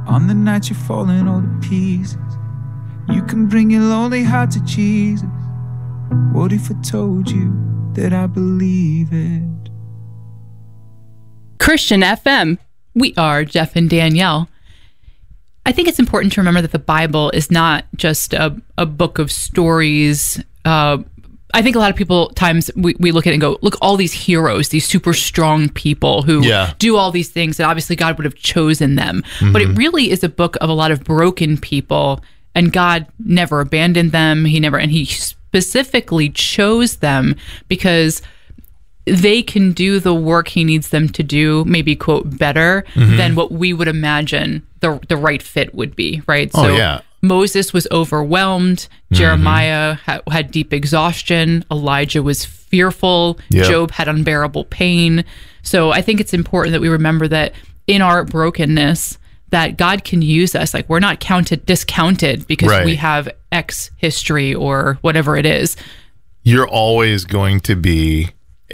On the night you're falling all to pieces, you can bring your lonely heart to Jesus. What if I told you that I believe it? Christian FM. We are Jeff and Danielle. I think it's important to remember that the Bible is not just a book of stories. I think a lot of people times we look at it and go, look, all these heroes, these super strong people who do all these things, and obviously God would have chosen them. Mm-hmm. But it really is a book of a lot of broken people, and God never abandoned them. He specifically chose them because they can do the work he needs them to do, maybe, quote, better than what we would imagine the right fit would be, right? Moses was overwhelmed. Jeremiah had deep exhaustion. Elijah was fearful. Job had unbearable pain. So I think it's important that we remember that in our brokenness, that God can use us. Like, we're not discounted because we have X history or whatever it is. You're always going to be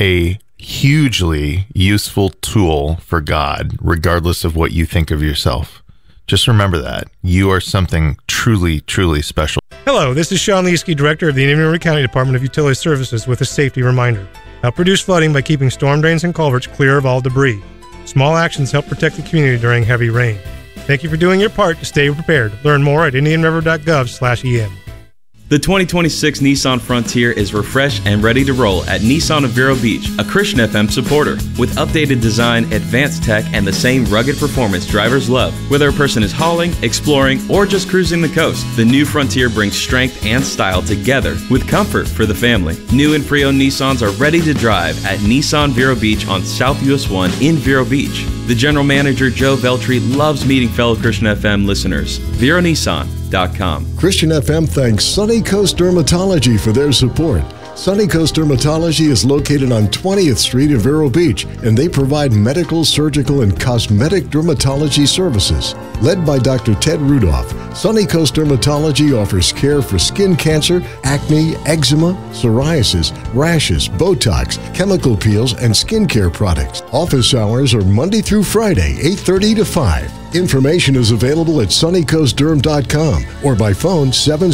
a hugely useful tool for God, regardless of what you think of yourself. Just remember that. You are something truly, truly special. Hello, this is Sean Leaskey, Director of the Indian River County Department of Utility Services, with a safety reminder. Help reduce flooding by keeping storm drains and culverts clear of all debris. Small actions help protect the community during heavy rain. Thank you for doing your part to stay prepared. Learn more at indianriver.gov/EM. The 2026 Nissan Frontier is refreshed and ready to roll at Nissan of Vero Beach, a Christian FM supporter. With updated design, advanced tech, and the same rugged performance drivers love. Whether a person is hauling, exploring, or just cruising the coast, the new Frontier brings strength and style together with comfort for the family. New and pre-owned Nissans are ready to drive at Nissan Vero Beach on South US 1 in Vero Beach. The general manager, Joe Veltri, loves meeting fellow Christian FM listeners. VeroNissan.com. Christian FM thanks Sunny Coast Dermatology for their support. Sunny Coast Dermatology is located on 20th Street in Vero Beach, and they provide medical, surgical, and cosmetic dermatology services. Led by Dr. Ted Rudolph, Sunny Coast Dermatology offers care for skin cancer, acne, eczema, psoriasis, rashes, Botox, chemical peels, and skincare products. Office hours are Monday through Friday, 8:30 to 5. Information is available at sunnycoastderm.com or by phone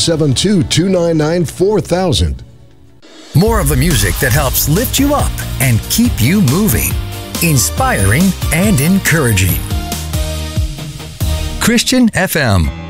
772-299-4000. More of the music that helps lift you up and keep you moving. Inspiring and encouraging. Christian FM.